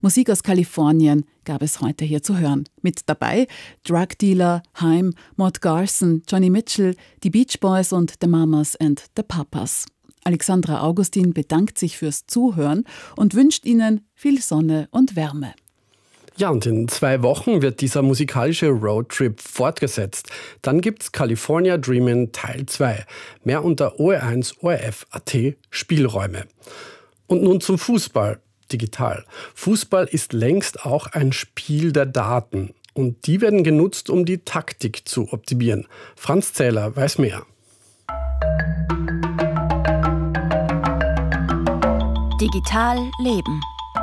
Musik aus Kalifornien gab es heute hier zu hören. Mit dabei Drug Dealer, Haim, Mort Garson, Johnny Mitchell, die Beach Boys und The Mamas and the Papas. Alexandra Augustin bedankt sich fürs Zuhören und wünscht Ihnen viel Sonne und Wärme. Ja, und in 2 Wochen wird dieser musikalische Roadtrip fortgesetzt. Dann gibt's California Dreamin' Teil 2. Mehr unter OR1 ORF.at Spielräume. Und nun zum Fußball. Digital. Fußball ist längst auch ein Spiel der Daten. Und die werden genutzt, um die Taktik zu optimieren. Franz Zähler weiß mehr. Digital leben.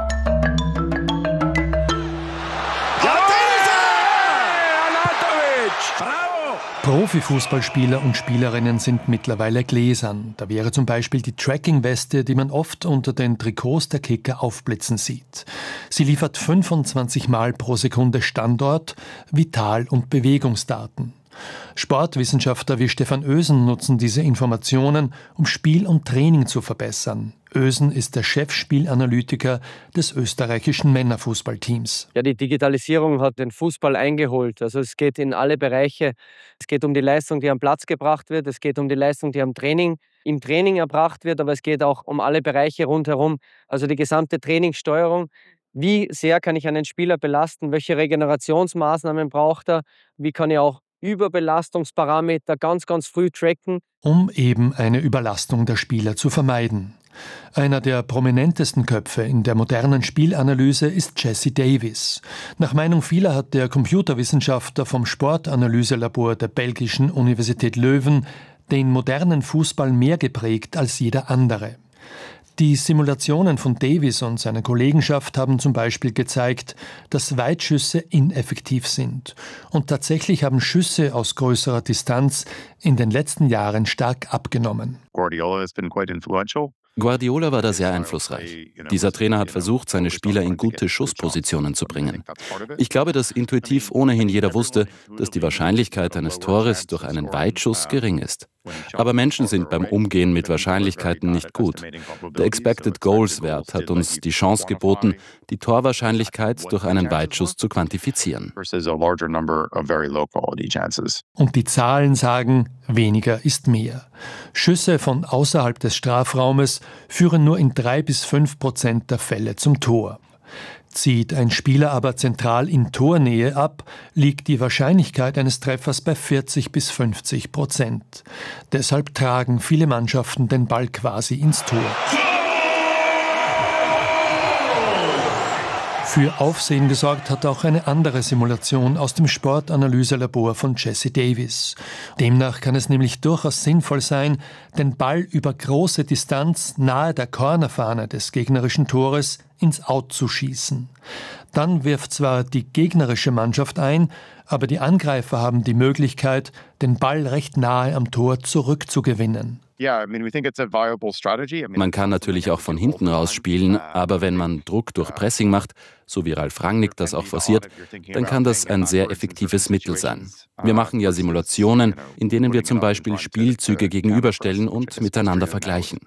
Profifußballspieler und Spielerinnen sind mittlerweile gläsern. Da wäre zum Beispiel die Tracking-Weste, die man oft unter den Trikots der Kicker aufblitzen sieht. Sie liefert 25 Mal pro Sekunde Standort, Vital- und Bewegungsdaten. Sportwissenschaftler wie Stefan Ösen nutzen diese Informationen, um Spiel und Training zu verbessern. Ösen ist der Chefspielanalytiker des österreichischen Männerfußballteams. Ja, die Digitalisierung hat den Fußball eingeholt. Also es geht in alle Bereiche. Es geht um die Leistung, die am Platz gebracht wird. Es geht um die Leistung, die im Training erbracht wird. Aber es geht auch um alle Bereiche rundherum. Also die gesamte Trainingssteuerung. Wie sehr kann ich einen Spieler belasten? Welche Regenerationsmaßnahmen braucht er? Wie kann ich auch Überbelastungsparameter ganz früh tracken? Um eben eine Überlastung der Spieler zu vermeiden. Einer der prominentesten Köpfe in der modernen Spielanalyse ist Jesse Davis. Nach Meinung vieler hat der Computerwissenschaftler vom Sportanalyselabor der belgischen Universität Leuven den modernen Fußball mehr geprägt als jeder andere. Die Simulationen von Davis und seiner Kollegenschaft haben zum Beispiel gezeigt, dass Weitschüsse ineffektiv sind. Und tatsächlich haben Schüsse aus größerer Distanz in den letzten Jahren stark abgenommen. Guardiola war da sehr einflussreich. Dieser Trainer hat versucht, seine Spieler in gute Schusspositionen zu bringen. Ich glaube, dass intuitiv ohnehin jeder wusste, dass die Wahrscheinlichkeit eines Tores durch einen Weitschuss gering ist. Aber Menschen sind beim Umgehen mit Wahrscheinlichkeiten nicht gut. Der Expected Goals Wert hat uns die Chance geboten, die Torwahrscheinlichkeit durch einen Weitschuss zu quantifizieren. Und die Zahlen sagen, weniger ist mehr. Schüsse von außerhalb des Strafraumes führen nur in 3-5% der Fälle zum Tor. Zieht ein Spieler aber zentral in Tornähe ab, liegt die Wahrscheinlichkeit eines Treffers bei 40-50%. Deshalb tragen viele Mannschaften den Ball quasi ins Tor. Für Aufsehen gesorgt hat auch eine andere Simulation aus dem Sportanalyselabor von Jesse Davis. Demnach kann es nämlich durchaus sinnvoll sein, den Ball über große Distanz nahe der Cornerfahne des gegnerischen Tores ins Out zu schießen. Dann wirft zwar die gegnerische Mannschaft ein, aber die Angreifer haben die Möglichkeit, den Ball recht nahe am Tor zurückzugewinnen. Man kann natürlich auch von hinten raus spielen, aber wenn man Druck durch Pressing macht, so wie Ralf Rangnick das auch forciert, dann kann das ein sehr effektives Mittel sein. Wir machen ja Simulationen, in denen wir zum Beispiel Spielzüge gegenüberstellen und miteinander vergleichen.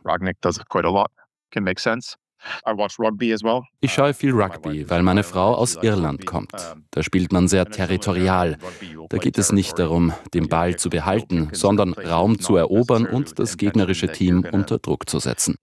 Ich schaue viel Rugby, weil meine Frau aus Irland kommt. Da spielt man sehr territorial. Da geht es nicht darum, den Ball zu behalten, sondern Raum zu erobern und das gegnerische Team unter Druck zu setzen.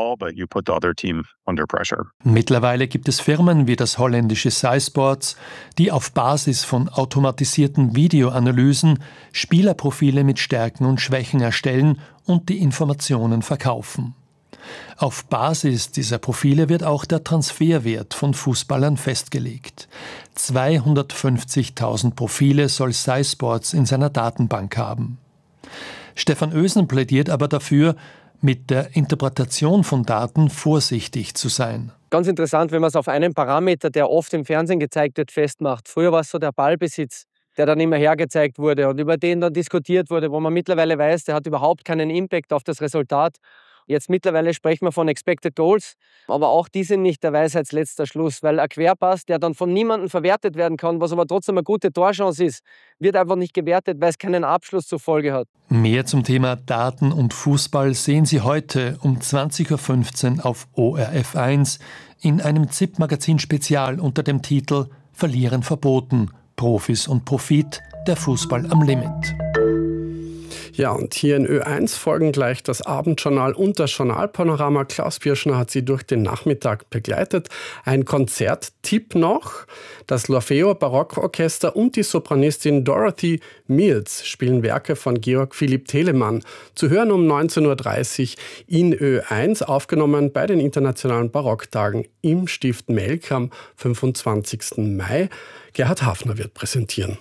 Mittlerweile gibt es Firmen wie das holländische SciSports, die auf Basis von automatisierten Videoanalysen Spielerprofile mit Stärken und Schwächen erstellen und die Informationen verkaufen. Auf Basis dieser Profile wird auch der Transferwert von Fußballern festgelegt. 250.000 Profile soll SciSports in seiner Datenbank haben. Stefan Ösen plädiert aber dafür, mit der Interpretation von Daten vorsichtig zu sein. Ganz interessant, wenn man es auf einen Parameter, der oft im Fernsehen gezeigt wird, festmacht. Früher war es so der Ballbesitz, der dann immer hergezeigt wurde und über den dann diskutiert wurde, wo man mittlerweile weiß, der hat überhaupt keinen Impact auf das Resultat. Jetzt mittlerweile sprechen wir von Expected Goals, aber auch die sind nicht der Weisheitsletzter Schluss, weil ein Querpass, der dann von niemandem verwertet werden kann, was aber trotzdem eine gute Torchance ist, wird einfach nicht gewertet, weil es keinen Abschluss zur Folge hat. Mehr zum Thema Daten und Fußball sehen Sie heute um 20.15 Uhr auf ORF 1 in einem ZIP-Magazin-Spezial unter dem Titel Verlieren verboten, Profis und Profit, der Fußball am Limit. Ja, und hier in Ö1 folgen gleich das Abendjournal und das Journalpanorama. Klaus Birschner hat Sie durch den Nachmittag begleitet. Ein Konzerttipp noch. Das L'Orfeo Barockorchester und die Sopranistin Dorothy Mills spielen Werke von Georg Philipp Telemann. Zu hören um 19.30 Uhr in Ö1, aufgenommen bei den Internationalen Barocktagen im Stift Melk am 25. Mai. Gerhard Hafner wird präsentieren.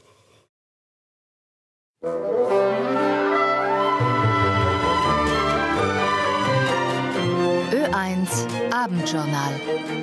Ö1 Abendjournal.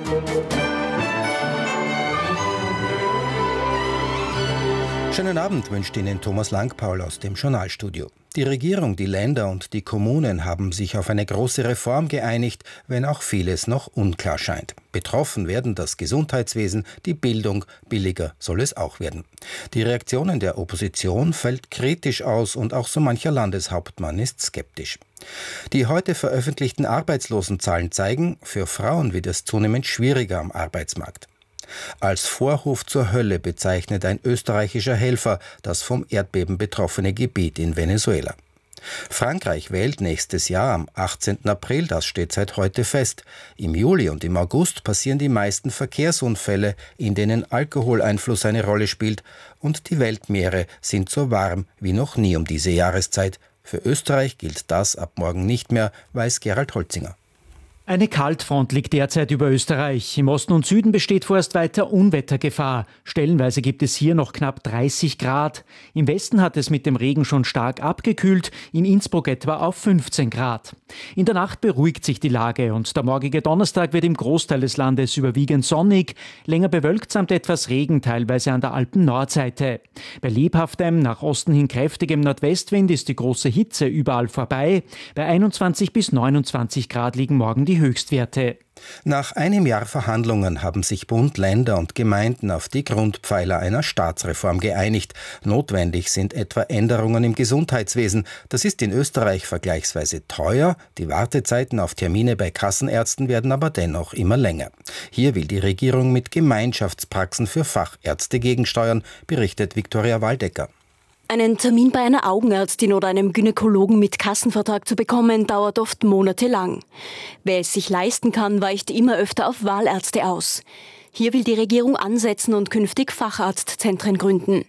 Schönen Abend wünscht Ihnen Thomas Langpaul aus dem Journalstudio. Die Regierung, die Länder und die Kommunen haben sich auf eine große Reform geeinigt, wenn auch vieles noch unklar scheint. Betroffen werden das Gesundheitswesen, die Bildung, billiger soll es auch werden. Die Reaktionen der Opposition fällt kritisch aus und auch so mancher Landeshauptmann ist skeptisch. Die heute veröffentlichten Arbeitslosenzahlen zeigen, für Frauen wird es zunehmend schwieriger am Arbeitsmarkt. Als Vorhof zur Hölle bezeichnet ein österreichischer Helfer das vom Erdbeben betroffene Gebiet in Venezuela. Frankreich wählt nächstes Jahr am 18. April, das steht seit heute fest. Im Juli und im August passieren die meisten Verkehrsunfälle, in denen Alkoholeinfluss eine Rolle spielt, und die Weltmeere sind so warm wie noch nie um diese Jahreszeit. Für Österreich gilt das ab morgen nicht mehr, weiß Gerald Holzinger. Eine Kaltfront liegt derzeit über Österreich. Im Osten und Süden besteht vorerst weiter Unwettergefahr. Stellenweise gibt es hier noch knapp 30 Grad. Im Westen hat es mit dem Regen schon stark abgekühlt, in Innsbruck etwa auf 15 Grad. In der Nacht beruhigt sich die Lage und der morgige Donnerstag wird im Großteil des Landes überwiegend sonnig. Länger bewölkt samt etwas Regen, teilweise an der Alpen-Nordseite. Bei lebhaftem, nach Osten hin kräftigem Nordwestwind ist die große Hitze überall vorbei. Bei 21 bis 29 Grad liegen morgen die Höchstwerte. Nach einem Jahr Verhandlungen haben sich Bund, Länder und Gemeinden auf die Grundpfeiler einer Staatsreform geeinigt. Notwendig sind etwa Änderungen im Gesundheitswesen. Das ist in Österreich vergleichsweise teuer. Die Wartezeiten auf Termine bei Kassenärzten werden aber dennoch immer länger. Hier will die Regierung mit Gemeinschaftspraxen für Fachärzte gegensteuern, berichtet Viktoria Waldecker. Einen Termin bei einer Augenärztin oder einem Gynäkologen mit Kassenvertrag zu bekommen, dauert oft monatelang. Wer es sich leisten kann, weicht immer öfter auf Wahlärzte aus. Hier will die Regierung ansetzen und künftig Facharztzentren gründen.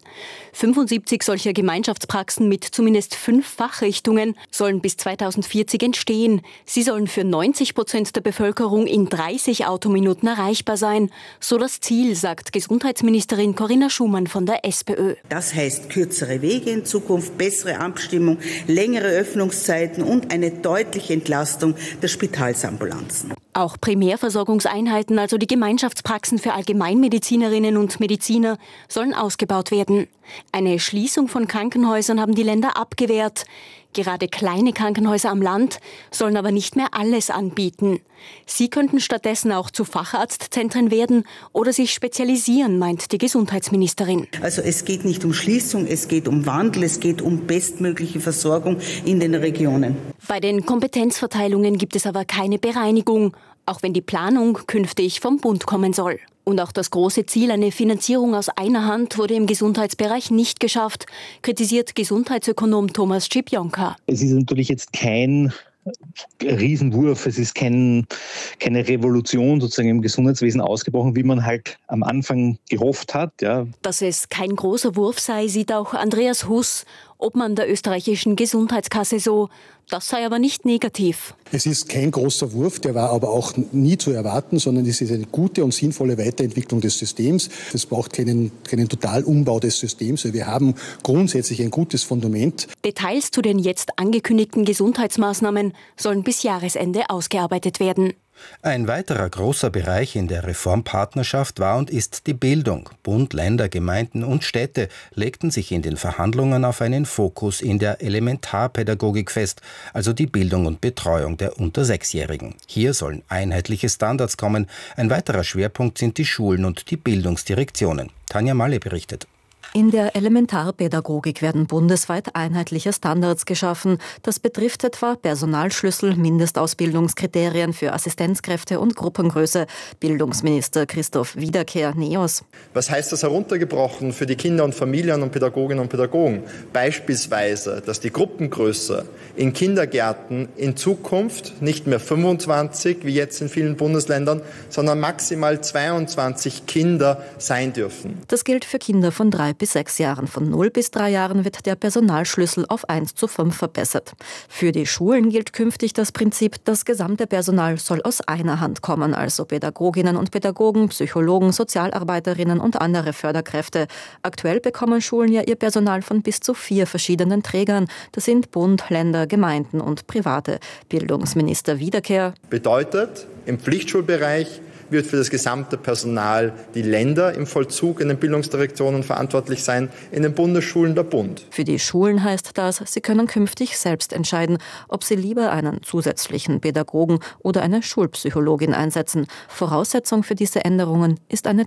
75 solcher Gemeinschaftspraxen mit zumindest 5 Fachrichtungen sollen bis 2040 entstehen. Sie sollen für 90% der Bevölkerung in 30 Autominuten erreichbar sein. So das Ziel, sagt Gesundheitsministerin Corinna Schumann von der SPÖ. Das heißt kürzere Wege in Zukunft, bessere Abstimmung, längere Öffnungszeiten und eine deutliche Entlastung der Spitalsambulanzen. Auch Primärversorgungseinheiten, also die Gemeinschaftspraxen für Allgemeinmedizinerinnen und Mediziner, sollen ausgebaut werden. Eine Schließung von Krankenhäusern haben die Länder abgewehrt. Gerade kleine Krankenhäuser am Land sollen aber nicht mehr alles anbieten. Sie könnten stattdessen auch zu Facharztzentren werden oder sich spezialisieren, meint die Gesundheitsministerin. Also es geht nicht um Schließung, es geht um Wandel, es geht um bestmögliche Versorgung in den Regionen. Bei den Kompetenzverteilungen gibt es aber keine Bereinigung, auch wenn die Planung künftig vom Bund kommen soll. Und auch das große Ziel, eine Finanzierung aus einer Hand, wurde im Gesundheitsbereich nicht geschafft, kritisiert Gesundheitsökonom Thomas Schipjonka. Es ist natürlich jetzt kein Riesenwurf, es ist keine Revolution sozusagen im Gesundheitswesen ausgebrochen, wie man halt am Anfang gehofft hat. Ja. Dass es kein großer Wurf sei, sieht auch Andreas Huss, Obmann der österreichischen Gesundheitskasse, so. Das sei aber nicht negativ. Es ist kein großer Wurf, der war aber auch nie zu erwarten, sondern es ist eine gute und sinnvolle Weiterentwicklung des Systems. Es braucht keinen Totalumbau des Systems. Wir haben grundsätzlich ein gutes Fundament. Details zu den jetzt angekündigten Gesundheitsmaßnahmen sollen bis Jahresende ausgearbeitet werden. Ein weiterer großer Bereich in der Reformpartnerschaft war und ist die Bildung. Bund, Länder, Gemeinden und Städte legten sich in den Verhandlungen auf einen Fokus in der Elementarpädagogik fest, also die Bildung und Betreuung der unter 6-Jährigen. Hier sollen einheitliche Standards kommen. Ein weiterer Schwerpunkt sind die Schulen und die Bildungsdirektionen. Tanja Malle berichtet. In der Elementarpädagogik werden bundesweit einheitliche Standards geschaffen. Das betrifft etwa Personalschlüssel, Mindestausbildungskriterien für Assistenzkräfte und Gruppengröße. Bildungsminister Christoph Wiederkehr, NEOS. Was heißt das heruntergebrochen für die Kinder und Familien und Pädagoginnen und Pädagogen? Beispielsweise, dass die Gruppengröße in Kindergärten in Zukunft nicht mehr 25, wie jetzt in vielen Bundesländern, sondern maximal 22 Kinder sein dürfen. Das gilt für Kinder von 3 bis 6 Jahren. Von 0 bis 3 Jahren wird der Personalschlüssel auf 1:5 verbessert. Für die Schulen gilt künftig das Prinzip, das gesamte Personal soll aus einer Hand kommen, also Pädagoginnen und Pädagogen, Psychologen, Sozialarbeiterinnen und andere Förderkräfte. Aktuell bekommen Schulen ja ihr Personal von bis zu 4 verschiedenen Trägern. Das sind Bund, Länder, Gemeinden und Private. Bildungsminister Wiederkehr. Bedeutet, im Pflichtschulbereich wird für das gesamte Personal die Länder im Vollzug in den Bildungsdirektionen verantwortlich sein, in den Bundesschulen der Bund. Für die Schulen heißt das, sie können künftig selbst entscheiden, ob sie lieber einen zusätzlichen Pädagogen oder eine Schulpsychologin einsetzen. Voraussetzung für diese Änderungen ist eine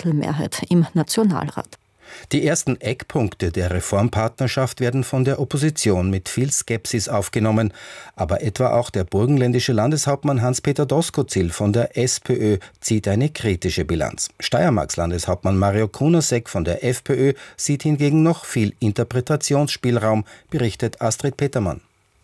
2/3 im Nationalrat. Die ersten Eckpunkte der Reformpartnerschaft werden von der Opposition mit viel Skepsis aufgenommen. Aber etwa auch der burgenländische Landeshauptmann Hans-Peter Doskozil von der SPÖ zieht eine kritische Bilanz. Steiermarks Landeshauptmann Mario Kunasek von der FPÖ sieht hingegen noch viel Interpretationsspielraum, berichtet Astrid Petermann.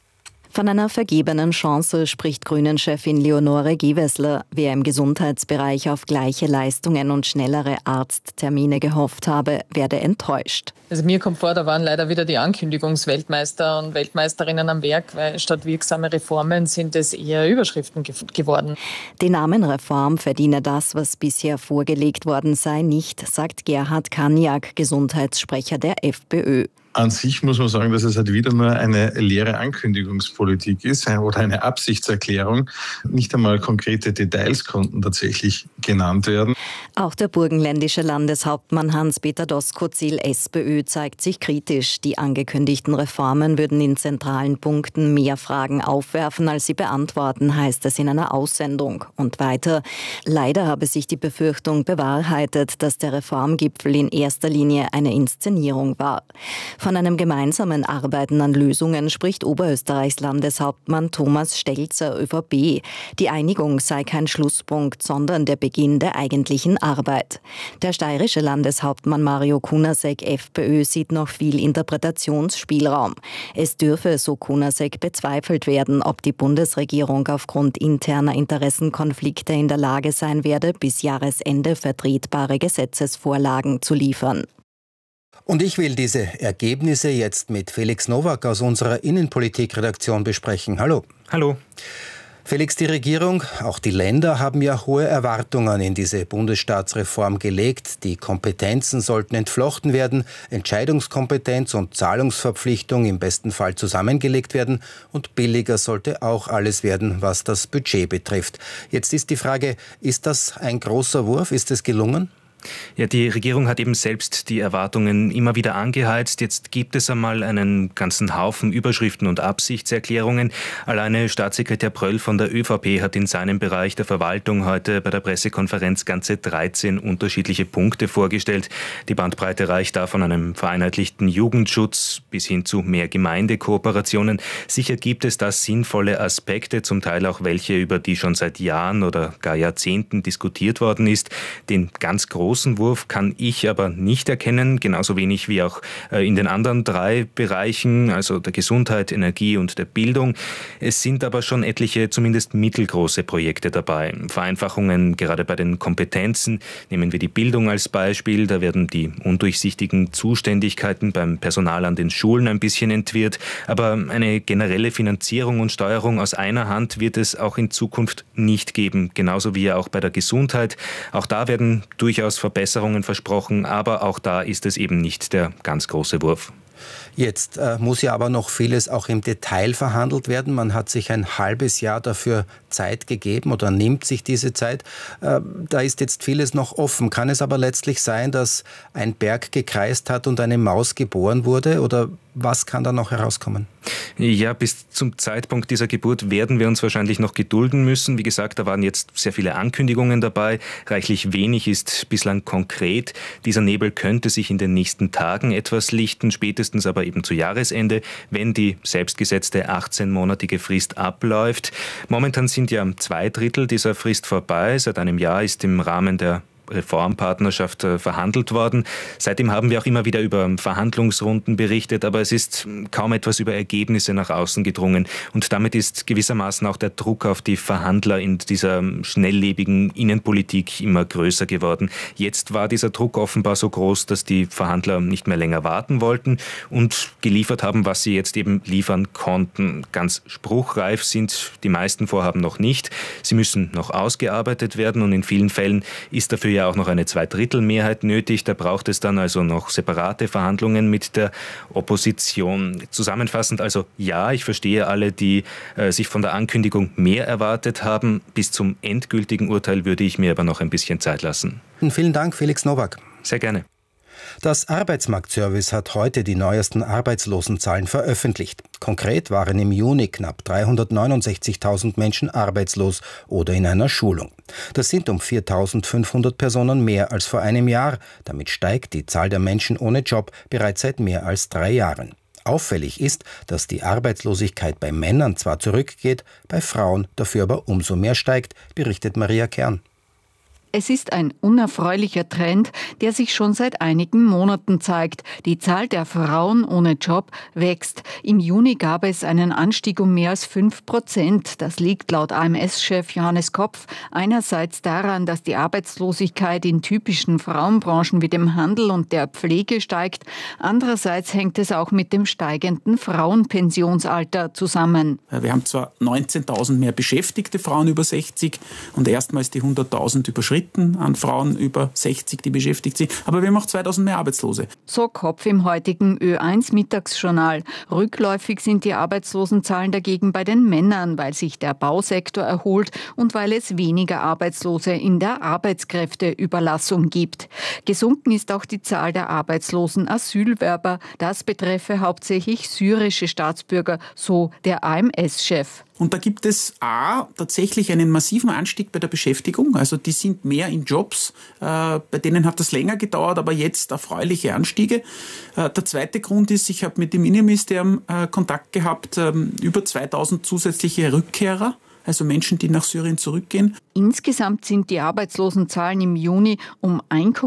Von einer vergebenen Chance spricht Grünen-Chefin Leonore Gewessler. Wer im Gesundheitsbereich auf gleiche Leistungen und schnellere Arzttermine gehofft habe, werde enttäuscht. Also mir kommt vor, da waren leider wieder die Ankündigungsweltmeister und Weltmeisterinnen am Werk, weil statt wirksame Reformen sind es eher Überschriften geworden. Die Namenreform verdiene das, was bisher vorgelegt worden sei, nicht, sagt Gerhard Kaniak, Gesundheitssprecher der FPÖ. An sich muss man sagen, dass es halt wieder nur eine leere Ankündigungspolitik ist oder eine Absichtserklärung. Nicht einmal konkrete Details konnten tatsächlich genannt werden. Auch der burgenländische Landeshauptmann Hans-Peter Doskozil, SPÖ, zeigt sich kritisch. Die angekündigten Reformen würden in zentralen Punkten mehr Fragen aufwerfen, als sie beantworten, heißt es in einer Aussendung. Und weiter, leider habe sich die Befürchtung bewahrheitet, dass der Reformgipfel in erster Linie eine Inszenierung war. Von einem gemeinsamen Arbeiten an Lösungen spricht Oberösterreichs Landeshauptmann Thomas Stelzer, ÖVP. Die Einigung sei kein Schlusspunkt, sondern der Beginn der eigentlichen Arbeit. Der steirische Landeshauptmann Mario Kunasek, FPÖ, sieht noch viel Interpretationsspielraum. Es dürfe, so Kunasek, bezweifelt werden, ob die Bundesregierung aufgrund interner Interessenkonflikte in der Lage sein werde, bis Jahresende vertretbare Gesetzesvorlagen zu liefern. Und ich will diese Ergebnisse jetzt mit Felix Nowak aus unserer Innenpolitikredaktion besprechen. Hallo. Hallo. Felix, die Regierung, auch die Länder haben ja hohe Erwartungen in diese Bundesstaatsreform gelegt. Die Kompetenzen sollten entflochten werden, Entscheidungskompetenz und Zahlungsverpflichtung im besten Fall zusammengelegt werden und billiger sollte auch alles werden, was das Budget betrifft. Jetzt ist die Frage, ist das ein großer Wurf? Ist es gelungen? Ja, die Regierung hat eben selbst die Erwartungen immer wieder angeheizt. Jetzt gibt es einmal einen ganzen Haufen Überschriften und Absichtserklärungen. Alleine Staatssekretär Pröll von der ÖVP hat in seinem Bereich der Verwaltung heute bei der Pressekonferenz ganze 13 unterschiedliche Punkte vorgestellt. Die Bandbreite reicht da von einem vereinheitlichten Jugendschutz bis hin zu mehr Gemeindekooperationen. Sicher gibt es da sinnvolle Aspekte, zum Teil auch welche, über die schon seit Jahren oder gar Jahrzehnten diskutiert worden ist. Den ganz großen Wurf kann ich aber nicht erkennen, genauso wenig wie auch in den anderen 3 Bereichen, also der Gesundheit, Energie und der Bildung. Es sind aber schon etliche, zumindest mittelgroße Projekte dabei. Vereinfachungen gerade bei den Kompetenzen. Nehmen wir die Bildung als Beispiel. Da werden die undurchsichtigen Zuständigkeiten beim Personal an den Schulen ein bisschen entwirrt. Aber eine generelle Finanzierung und Steuerung aus einer Hand wird es auch in Zukunft nicht geben. Genauso wie auch bei der Gesundheit. Auch da werden durchaus Verbesserungen versprochen, aber auch da ist es eben nicht der ganz große Wurf. Jetzt muss ja aber noch vieles auch im Detail verhandelt werden. Man hat sich ein halbes Jahr dafür Zeit gegeben oder nimmt sich diese Zeit. Da ist jetzt vieles noch offen. Kann es aber letztlich sein, dass ein Berg gekreist hat und eine Maus geboren wurde? Oder was kann da noch herauskommen? Ja, bis zum Zeitpunkt dieser Geburt werden wir uns wahrscheinlich noch gedulden müssen. Wie gesagt, da waren jetzt sehr viele Ankündigungen dabei. Reichlich wenig ist bislang konkret. Dieser Nebel könnte sich in den nächsten Tagen etwas lichten, spätestens aber eben zu Jahresende, wenn die selbstgesetzte 18-monatige Frist abläuft. Momentan sind ja 2/3 dieser Frist vorbei. Seit einem Jahr ist im Rahmen der Reformpartnerschaft verhandelt worden. Seitdem haben wir auch immer wieder über Verhandlungsrunden berichtet, aber es ist kaum etwas über Ergebnisse nach außen gedrungen. Und damit ist gewissermaßen auch der Druck auf die Verhandler in dieser schnelllebigen Innenpolitik immer größer geworden. Jetzt war dieser Druck offenbar so groß, dass die Verhandler nicht mehr länger warten wollten und geliefert haben, was sie jetzt eben liefern konnten. Ganz spruchreif sind die meisten Vorhaben noch nicht. Sie müssen noch ausgearbeitet werden und in vielen Fällen ist dafür ja auch noch eine 2/3 nötig. Da braucht es dann also noch separate Verhandlungen mit der Opposition. Zusammenfassend also ja, ich verstehe alle, die sich von der Ankündigung mehr erwartet haben. Bis zum endgültigen Urteil würde ich mir aber noch ein bisschen Zeit lassen. Vielen Dank, Felix Nowak. Sehr gerne. Das Arbeitsmarktservice hat heute die neuesten Arbeitslosenzahlen veröffentlicht. Konkret waren im Juni knapp 369.000 Menschen arbeitslos oder in einer Schulung. Das sind um 4.500 Personen mehr als vor einem Jahr. Damit steigt die Zahl der Menschen ohne Job bereits seit mehr als 3 Jahren. Auffällig ist, dass die Arbeitslosigkeit bei Männern zwar zurückgeht, bei Frauen dafür aber umso mehr steigt, berichtet Maria Kern. Es ist ein unerfreulicher Trend, der sich schon seit einigen Monaten zeigt. Die Zahl der Frauen ohne Job wächst. Im Juni gab es einen Anstieg um mehr als 5%. Das liegt laut AMS-Chef Johannes Kopf einerseits daran, dass die Arbeitslosigkeit in typischen Frauenbranchen wie dem Handel und der Pflege steigt. Andererseits hängt es auch mit dem steigenden Frauenpensionsalter zusammen. Wir haben zwar 19.000 mehr beschäftigte Frauen über 60 und erstmals die 100.000 überschritten an Frauen über 60, die beschäftigt sind. Aber wir haben auch 2.000 mehr Arbeitslose. So Kopf im heutigen Ö1-Mittagsjournal. Rückläufig sind die Arbeitslosenzahlen dagegen bei den Männern, weil sich der Bausektor erholt und weil es weniger Arbeitslose in der Arbeitskräfteüberlassung gibt. Gesunken ist auch die Zahl der arbeitslosen Asylwerber. Das betreffe hauptsächlich syrische Staatsbürger, so der AMS-Chef. Und da gibt es tatsächlich einen massiven Anstieg bei der Beschäftigung. Also die sind mehr in Jobs. Bei denen hat das länger gedauert, aber jetzt erfreuliche Anstiege. Der zweite Grund ist, ich habe mit dem Innenministerium Kontakt gehabt, über 2.000 zusätzliche Rückkehrer. Also Menschen, die nach Syrien zurückgehen. Insgesamt sind die Arbeitslosenzahlen im Juni um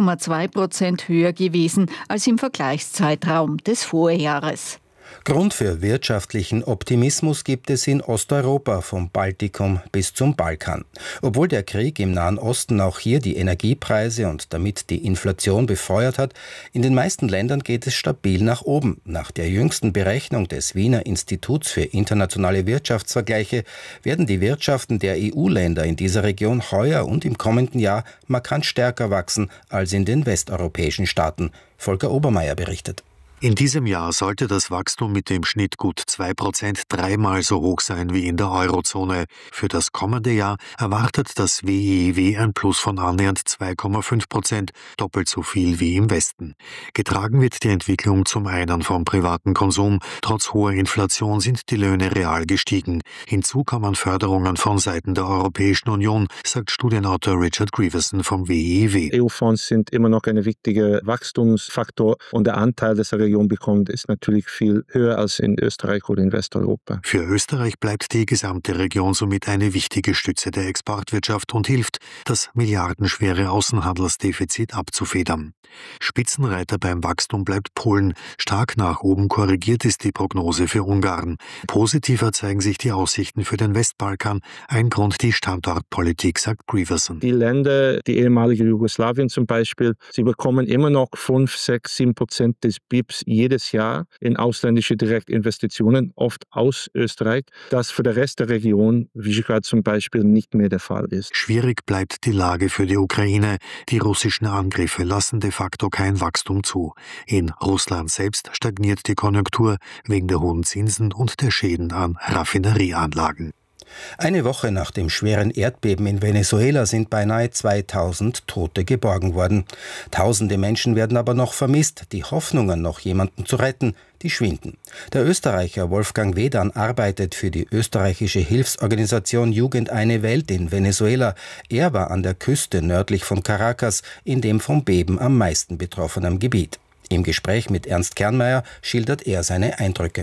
1,2% höher gewesen als im Vergleichszeitraum des Vorjahres. Grund für wirtschaftlichen Optimismus gibt es in Osteuropa, vom Baltikum bis zum Balkan. Obwohl der Krieg im Nahen Osten auch hier die Energiepreise und damit die Inflation befeuert hat, in den meisten Ländern geht es stabil nach oben. Nach der jüngsten Berechnung des Wiener Instituts für internationale Wirtschaftsvergleiche werden die Wirtschaften der EU-Länder in dieser Region heuer und im kommenden Jahr markant stärker wachsen als in den westeuropäischen Staaten. Volker Obermeier berichtet. In diesem Jahr sollte das Wachstum mit dem Schnitt gut 2% dreimal so hoch sein wie in der Eurozone. Für das kommende Jahr erwartet das WIW ein Plus von annähernd 2,5%, doppelt so viel wie im Westen. Getragen wird die Entwicklung zum einen vom privaten Konsum. Trotz hoher Inflation sind die Löhne real gestiegen. Hinzu kommen Förderungen von Seiten der Europäischen Union, sagt Studienautor Richard Grieverson vom WIW. EU-Fonds sind immer noch ein wichtiger Wachstumsfaktor und der Anteil des Region bekommt, ist natürlich viel höher als in Österreich oder in Westeuropa. Für Österreich bleibt die gesamte Region somit eine wichtige Stütze der Exportwirtschaft und hilft, das milliardenschwere Außenhandelsdefizit abzufedern. Spitzenreiter beim Wachstum bleibt Polen. Stark nach oben korrigiert ist die Prognose für Ungarn. Positiver zeigen sich die Aussichten für den Westbalkan. Ein Grund die Standortpolitik, sagt Grieverson. Die Länder, die ehemalige Jugoslawien zum Beispiel, sie bekommen immer noch 5, 6, 7% des BIPs es jedes Jahr in ausländische Direktinvestitionen, oft aus Österreich, das für den Rest der Region, Visegrad zum Beispiel, nicht mehr der Fall ist. Schwierig bleibt die Lage für die Ukraine. Die russischen Angriffe lassen de facto kein Wachstum zu. In Russland selbst stagniert die Konjunktur wegen der hohen Zinsen und der Schäden an Raffinerieanlagen. Eine Woche nach dem schweren Erdbeben in Venezuela sind beinahe 2000 Tote geborgen worden. Tausende Menschen werden aber noch vermisst. Die Hoffnungen, noch jemanden zu retten, die schwinden. Der Österreicher Wolfgang Wedern arbeitet für die österreichische Hilfsorganisation Jugend eine Welt in Venezuela. Er war an der Küste nördlich von Caracas, in dem vom Beben am meisten betroffenen Gebiet. Im Gespräch mit Ernst Kernmeier schildert er seine Eindrücke.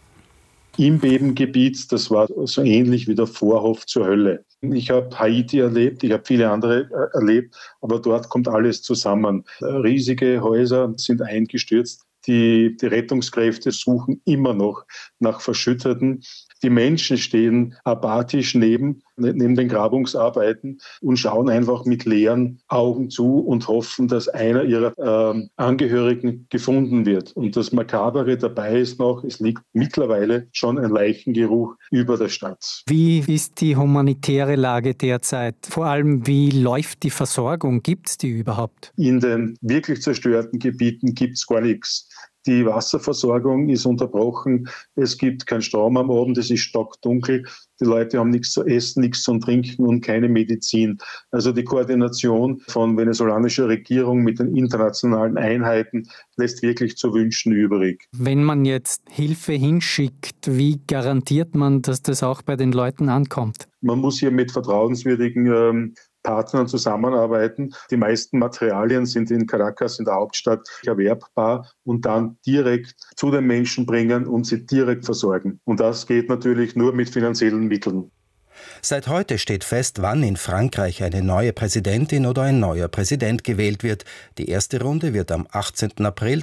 Im Bebengebiet, das war so ähnlich wie der Vorhof zur Hölle. Ich habe Haiti erlebt, ich habe viele andere erlebt, aber dort kommt alles zusammen. Riesige Häuser sind eingestürzt. Die Rettungskräfte suchen immer noch nach Verschütteten. Die Menschen stehen apathisch neben den Grabungsarbeiten und schauen einfach mit leeren Augen zu und hoffen, dass einer ihrer Angehörigen gefunden wird. Und das Makabere dabei ist noch, es liegt mittlerweile schon ein Leichengeruch über der Stadt. Wie ist die humanitäre Lage derzeit? Vor allem, wie läuft die Versorgung? Gibt es die überhaupt? In den wirklich zerstörten Gebieten gibt es gar nichts. Die Wasserversorgung ist unterbrochen. Es gibt keinen Strom am Abend, es ist stockdunkel. Die Leute haben nichts zu essen, nichts zum Trinken und keine Medizin. Also die Koordination von venezolanischer Regierung mit den internationalen Einheiten lässt wirklich zu wünschen übrig. Wenn man jetzt Hilfe hinschickt, wie garantiert man, dass das auch bei den Leuten ankommt? Man muss hier mit vertrauenswürdigen Partnern zusammenarbeiten. Die meisten Materialien sind in Caracas, in der Hauptstadt, erwerbbar und dann direkt zu den Menschen bringen und sie direkt versorgen. Und das geht natürlich nur mit finanziellen Mitteln. Seit heute steht fest, wann in Frankreich eine neue Präsidentin oder ein neuer Präsident gewählt wird. Die erste Runde wird am 18. April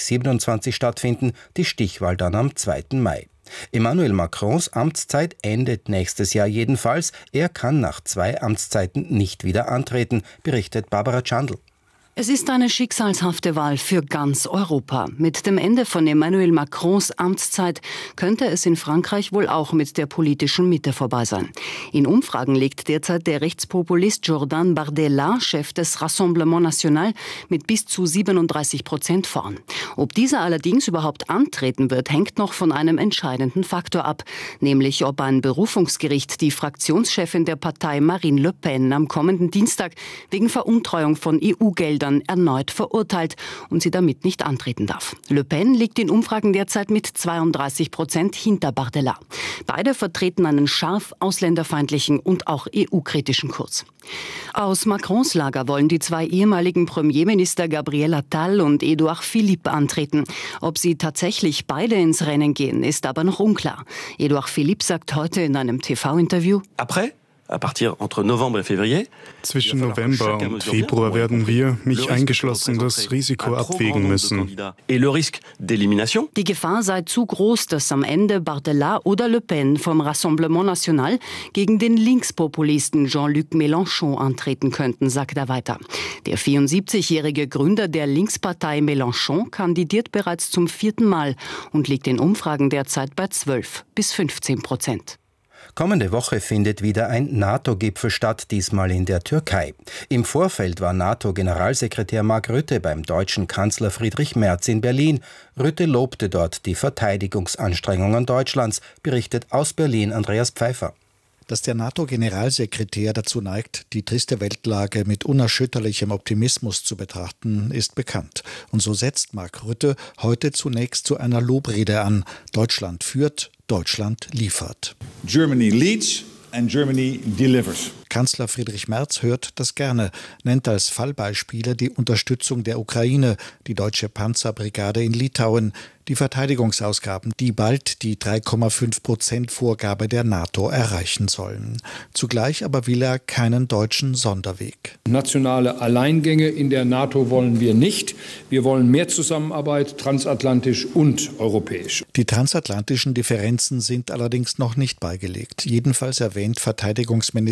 2027 stattfinden, die Stichwahl dann am 2. Mai. Emmanuel Macrons Amtszeit endet nächstes Jahr jedenfalls. Er kann nach 2 Amtszeiten nicht wieder antreten, berichtet Barbara Chandl. Es ist eine schicksalshafte Wahl für ganz Europa. Mit dem Ende von Emmanuel Macrons Amtszeit könnte es in Frankreich wohl auch mit der politischen Mitte vorbei sein. In Umfragen liegt derzeit der Rechtspopulist Jordan Bardella, Chef des Rassemblement National, mit bis zu 37% vorn. Ob dieser allerdings überhaupt antreten wird, hängt noch von einem entscheidenden Faktor ab, nämlich ob ein Berufungsgericht die Fraktionschefin der Partei Marine Le Pen am kommenden Dienstag wegen Veruntreuung von EU-Geldern erneut verurteilt und sie damit nicht antreten darf. Le Pen liegt in Umfragen derzeit mit 32% hinter Bardella. Beide vertreten einen scharf ausländerfeindlichen und auch EU-kritischen Kurs. Aus Macrons Lager wollen die 2 ehemaligen Premierminister Gabriel Attal und Édouard Philippe antreten. Ob sie tatsächlich beide ins Rennen gehen, ist aber noch unklar. Édouard Philippe sagt heute in einem TV-Interview: Zwischen November und Februar werden wir, mich eingeschlossen, das Risiko abwägen müssen. Die Gefahr sei zu groß, dass am Ende Bardella oder Le Pen vom Rassemblement National gegen den Linkspopulisten Jean-Luc Mélenchon antreten könnten, sagt er weiter. Der 74-jährige Gründer der Linkspartei Mélenchon kandidiert bereits zum 4. Mal und liegt in Umfragen derzeit bei 12-15%. Kommende Woche findet wieder ein NATO-Gipfel statt, diesmal in der Türkei. Im Vorfeld war NATO-Generalsekretär Mark Rutte beim deutschen Kanzler Friedrich Merz in Berlin. Rutte lobte dort die Verteidigungsanstrengungen Deutschlands, berichtet aus Berlin Andreas Pfeiffer. Dass der NATO-Generalsekretär dazu neigt, die triste Weltlage mit unerschütterlichem Optimismus zu betrachten, ist bekannt. Und so setzt Mark Rutte heute zunächst zu einer Lobrede an. Deutschland führt, Deutschland liefert. Germany leads and Germany delivers. Kanzler Friedrich Merz hört das gerne, nennt als Fallbeispiele die Unterstützung der Ukraine, die deutsche Panzerbrigade in Litauen, die Verteidigungsausgaben, die bald die 3,5%-Vorgabe der NATO erreichen sollen. Zugleich aber will er keinen deutschen Sonderweg. Nationale Alleingänge in der NATO wollen wir nicht. Wir wollen mehr Zusammenarbeit, transatlantisch und europäisch. Die transatlantischen Differenzen sind allerdings noch nicht beigelegt. Jedenfalls erwähnt Verteidigungsminister Boris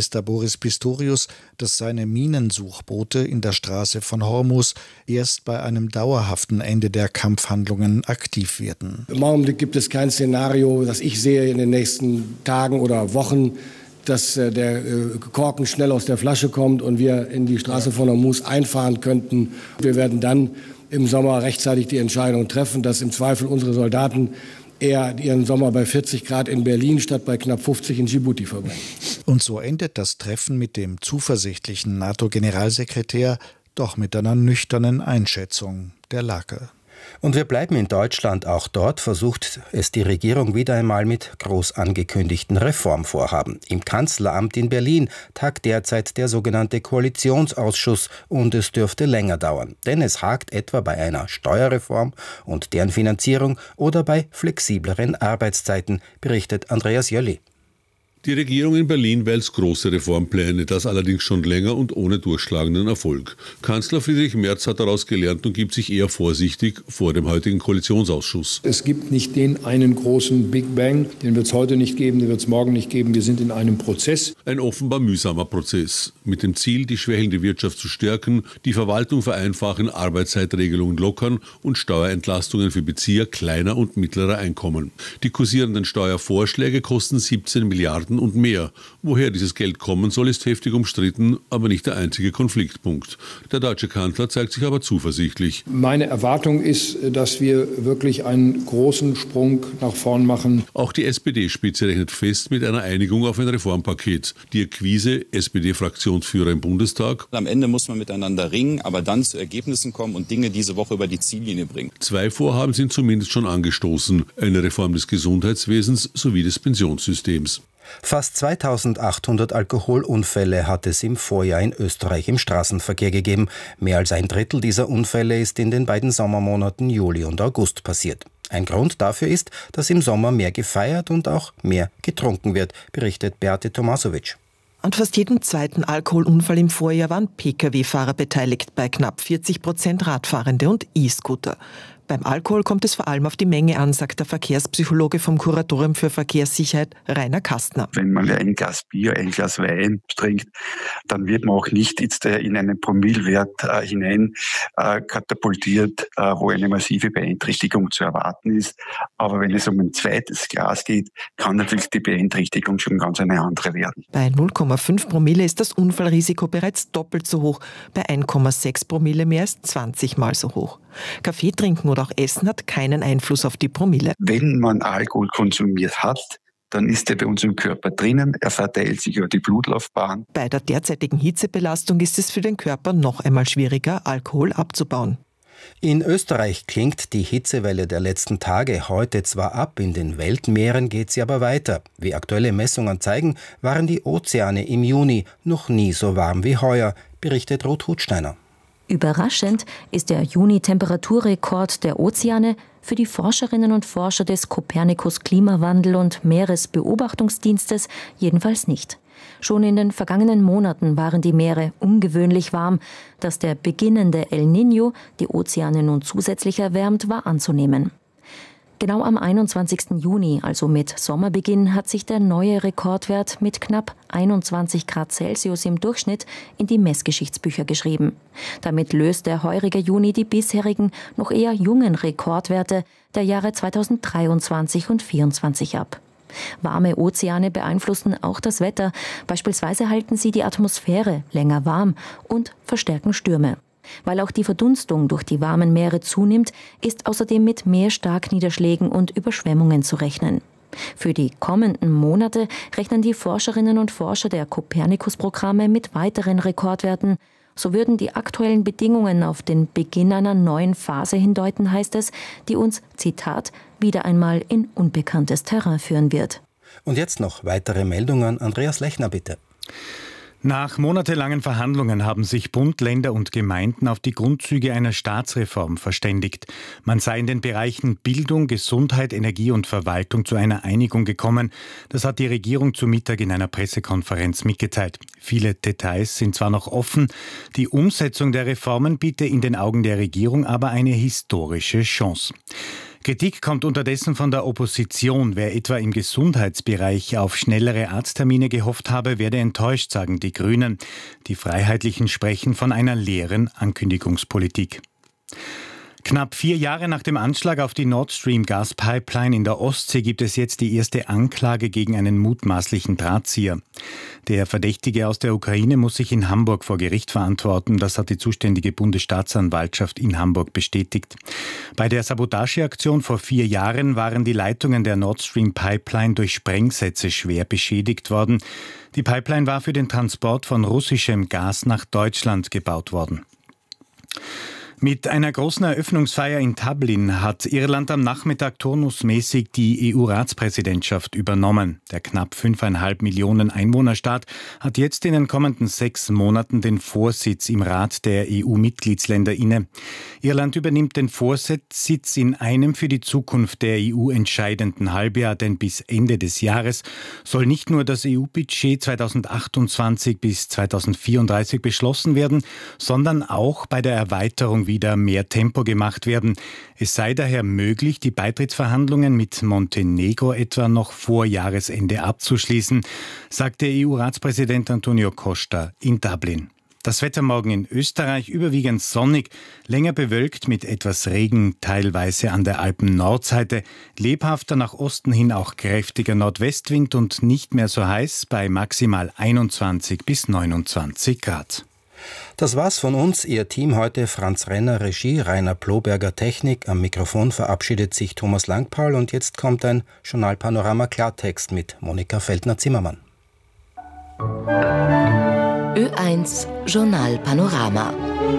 Boris Pistorius, dass seine Minensuchboote in der Straße von Hormuz erst bei einem dauerhaften Ende der Kampfhandlungen aktiv werden. Im Augenblick gibt es kein Szenario, das ich sehe in den nächsten Tagen oder Wochen, dass der Korken schnell aus der Flasche kommt und wir in die Straße von Hormuz einfahren könnten. Wir werden dann im Sommer rechtzeitig die Entscheidung treffen, dass im Zweifel unsere Soldaten eher ihren Sommer bei 40 Grad in Berlin statt bei knapp 50 in Djibouti verbringen. Und so endet das Treffen mit dem zuversichtlichen NATO-Generalsekretär doch mit einer nüchternen Einschätzung der Lage. Und wir bleiben in Deutschland. Auch dort versucht es die Regierung wieder einmal mit groß angekündigten Reformvorhaben. Im Kanzleramt in Berlin tagt derzeit der sogenannte Koalitionsausschuss und es dürfte länger dauern. Denn es hakt etwa bei einer Steuerreform und deren Finanzierung oder bei flexibleren Arbeitszeiten, berichtet Andreas Jölli. Die Regierung in Berlin wälzt große Reformpläne, das allerdings schon länger und ohne durchschlagenden Erfolg. Kanzler Friedrich Merz hat daraus gelernt und gibt sich eher vorsichtig vor dem heutigen Koalitionsausschuss. Es gibt nicht den einen großen Big Bang, den wird es heute nicht geben, den wird es morgen nicht geben. Wir sind in einem Prozess. Ein offenbar mühsamer Prozess, mit dem Ziel, die schwächelnde Wirtschaft zu stärken, die Verwaltung vereinfachen, Arbeitszeitregelungen lockern und Steuerentlastungen für Bezieher kleiner und mittlerer Einkommen. Die kursierenden Steuervorschläge kosten 17 Milliarden und mehr. Woher dieses Geld kommen soll, ist heftig umstritten, aber nicht der einzige Konfliktpunkt. Der deutsche Kanzler zeigt sich aber zuversichtlich. Meine Erwartung ist, dass wir wirklich einen großen Sprung nach vorn machen. Auch die SPD-Spitze rechnet fest mit einer Einigung auf ein Reformpaket. Dirk Kwiese, SPD-Fraktionsführer im Bundestag. Am Ende muss man miteinander ringen, aber dann zu Ergebnissen kommen und Dinge diese Woche über die Ziellinie bringen. 2 Vorhaben sind zumindest schon angestoßen. Eine Reform des Gesundheitswesens sowie des Pensionssystems. Fast 2800 Alkoholunfälle hat es im Vorjahr in Österreich im Straßenverkehr gegeben. Mehr als ein Drittel dieser Unfälle ist in den beiden Sommermonaten Juli und August passiert. Ein Grund dafür ist, dass im Sommer mehr gefeiert und auch mehr getrunken wird, berichtet Beate Tomasovic. An fast jedem zweiten Alkoholunfall im Vorjahr waren Pkw-Fahrer beteiligt, bei knapp 40% Radfahrende und E-Scooter. Beim Alkohol kommt es vor allem auf die Menge an, sagt der Verkehrspsychologe vom Kuratorium für Verkehrssicherheit Rainer Kastner. Wenn man ein Glas Bier, ein Glas Wein trinkt, dann wird man auch nicht jetzt in einen Promillewert hinein katapultiert, wo eine massive Beeinträchtigung zu erwarten ist. Aber wenn es um ein zweites Glas geht, kann natürlich die Beeinträchtigung schon ganz eine andere werden. Bei 0,5 Promille ist das Unfallrisiko bereits doppelt so hoch, bei 1,6 Promille mehr als 20 Mal so hoch. Kaffee trinken oder auch Essen hat keinen Einfluss auf die Promille. Wenn man Alkohol konsumiert hat, dann ist er bei uns im Körper drinnen, er verteilt sich über die Blutlaufbahn. Bei der derzeitigen Hitzebelastung ist es für den Körper noch einmal schwieriger, Alkohol abzubauen. In Österreich klingt die Hitzewelle der letzten Tage heute zwar ab, in den Weltmeeren geht sie aber weiter. Wie aktuelle Messungen zeigen, waren die Ozeane im Juni noch nie so warm wie heuer, berichtet Ruth Hutsteiner. Überraschend ist der Juni-Temperaturrekord der Ozeane für die Forscherinnen und Forscher des Copernicus Klimawandel- und Meeresbeobachtungsdienstes jedenfalls nicht. Schon in den vergangenen Monaten waren die Meere ungewöhnlich warm. Dass der beginnende El Niño die Ozeane nun zusätzlich erwärmt, war anzunehmen. Genau am 21. Juni, also mit Sommerbeginn, hat sich der neue Rekordwert mit knapp 21 Grad Celsius im Durchschnitt in die Messgeschichtsbücher geschrieben. Damit löst der heurige Juni die bisherigen, noch eher jungen Rekordwerte der Jahre 2023 und 2024 ab. Warme Ozeane beeinflussen auch das Wetter. Beispielsweise halten sie die Atmosphäre länger warm und verstärken Stürme. Weil auch die Verdunstung durch die warmen Meere zunimmt, ist außerdem mit mehr Starkniederschlägen und Überschwemmungen zu rechnen. Für die kommenden Monate rechnen die Forscherinnen und Forscher der Copernicus-Programme mit weiteren Rekordwerten. So würden die aktuellen Bedingungen auf den Beginn einer neuen Phase hindeuten, heißt es, die uns, Zitat, wieder einmal in unbekanntes Terrain führen wird. Und jetzt noch weitere Meldungen. Andreas Lechner, bitte. Nach monatelangen Verhandlungen haben sich Bund, Länder und Gemeinden auf die Grundzüge einer Staatsreform verständigt. Man sei in den Bereichen Bildung, Gesundheit, Energie und Verwaltung zu einer Einigung gekommen. Das hat die Regierung zu Mittag in einer Pressekonferenz mitgeteilt. Viele Details sind zwar noch offen, die Umsetzung der Reformen biete in den Augen der Regierung aber eine historische Chance. Kritik kommt unterdessen von der Opposition. Wer etwa im Gesundheitsbereich auf schnellere Arzttermine gehofft habe, werde enttäuscht, sagen die Grünen. Die Freiheitlichen sprechen von einer leeren Ankündigungspolitik. Knapp 4 Jahre nach dem Anschlag auf die Nord Stream Gaspipeline in der Ostsee gibt es jetzt die erste Anklage gegen einen mutmaßlichen Drahtzieher. Der Verdächtige aus der Ukraine muss sich in Hamburg vor Gericht verantworten. Das hat die zuständige Bundesstaatsanwaltschaft in Hamburg bestätigt. Bei der Sabotageaktion vor 4 Jahren waren die Leitungen der Nord Stream Pipeline durch Sprengsätze schwer beschädigt worden. Die Pipeline war für den Transport von russischem Gas nach Deutschland gebaut worden. Mit einer großen Eröffnungsfeier in Dublin hat Irland am Nachmittag turnusmäßig die EU-Ratspräsidentschaft übernommen. Der knapp 5,5 Millionen Einwohnerstaat hat jetzt in den kommenden 6 Monaten den Vorsitz im Rat der EU-Mitgliedsländer inne. Irland übernimmt den Vorsitz in einem für die Zukunft der EU entscheidenden Halbjahr, denn bis Ende des Jahres soll nicht nur das EU-Budget 2028 bis 2034 beschlossen werden, sondern auch bei der Erweiterung wieder mehr Tempo gemacht werden. Es sei daher möglich, die Beitrittsverhandlungen mit Montenegro etwa noch vor Jahresende abzuschließen, sagte EU-Ratspräsident Antonio Costa in Dublin. Das Wetter morgen in Österreich überwiegend sonnig, länger bewölkt mit etwas Regen, teilweise an der Alpen-Nordseite, lebhafter nach Osten hin auch kräftiger Nordwestwind und nicht mehr so heiß bei maximal 21 bis 29 Grad. Das war's von uns. Ihr Team heute: Franz Renner, Regie, Rainer Ploberger, Technik. Am Mikrofon verabschiedet sich Thomas Langpaul und jetzt kommt ein Journalpanorama Klartext mit Monika Feldner-Zimmermann. Ö1 Journalpanorama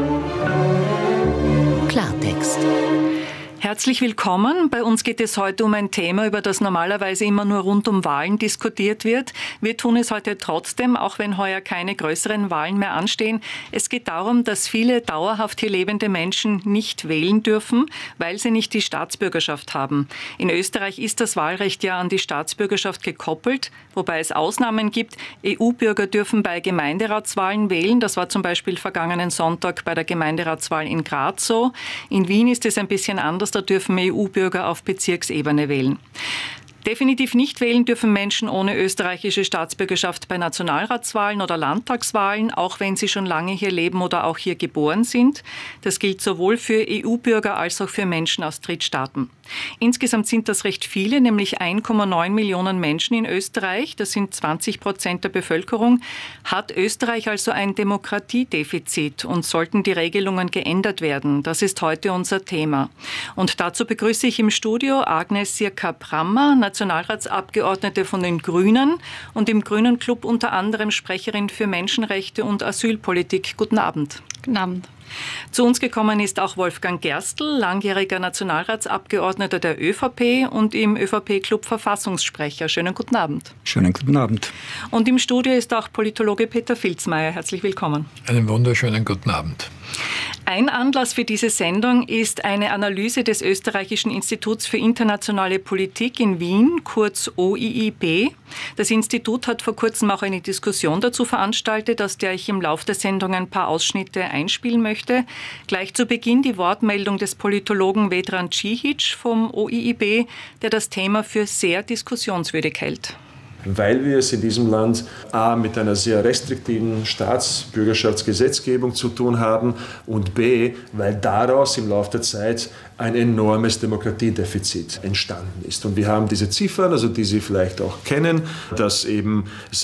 Klartext. Herzlich willkommen. Bei uns geht es heute um ein Thema, über das normalerweise immer nur rund um Wahlen diskutiert wird. Wir tun es heute trotzdem, auch wenn heuer keine größeren Wahlen mehr anstehen. Es geht darum, dass viele dauerhaft hier lebende Menschen nicht wählen dürfen, weil sie nicht die Staatsbürgerschaft haben. In Österreich ist das Wahlrecht ja an die Staatsbürgerschaft gekoppelt, wobei es Ausnahmen gibt. EU-Bürger dürfen bei Gemeinderatswahlen wählen. Das war zum Beispiel vergangenen Sonntag bei der Gemeinderatswahl in Graz so. In Wien ist es ein bisschen anders. Da dürfen EU-Bürger auf Bezirksebene wählen. Definitiv nicht wählen dürfen Menschen ohne österreichische Staatsbürgerschaft bei Nationalratswahlen oder Landtagswahlen, auch wenn sie schon lange hier leben oder auch hier geboren sind. Das gilt sowohl für EU-Bürger als auch für Menschen aus Drittstaaten. Insgesamt sind das recht viele, nämlich 1,9 Millionen Menschen in Österreich. Das sind 20% der Bevölkerung. Hat Österreich also ein Demokratiedefizit und sollten die Regelungen geändert werden? Das ist heute unser Thema. Und dazu begrüße ich im Studio Agnes Sirka-Brammer, Nationalratsabgeordnete von den Grünen und im Grünen Club unter anderem Sprecherin für Menschenrechte und Asylpolitik. Guten Abend. Guten Abend. Zu uns gekommen ist auch Wolfgang Gerstl, langjähriger Nationalratsabgeordneter der ÖVP und im ÖVP-Club Verfassungssprecher. Schönen guten Abend. Schönen guten Abend. Und im Studio ist auch Politologe Peter Filzmeier. Herzlich willkommen. Einen wunderschönen guten Abend. Ein Anlass für diese Sendung ist eine Analyse des Österreichischen Instituts für internationale Politik in Wien, kurz OIIP. Das Institut hat vor kurzem auch eine Diskussion dazu veranstaltet, aus der ich im Laufe der Sendung ein paar Ausschnitte einspielen möchte. Gleich zu Beginn die Wortmeldung des Politologen Vedran Cihic vom OIIP, der das Thema für sehr diskussionswürdig hält. Weil wir es in diesem Land a. mit einer sehr restriktiven Staatsbürgerschaftsgesetzgebung zu tun haben und b. weil daraus im Laufe der Zeit ein enormes Demokratiedefizit entstanden ist. Und wir haben diese Ziffern, also die Sie vielleicht auch kennen, dass eben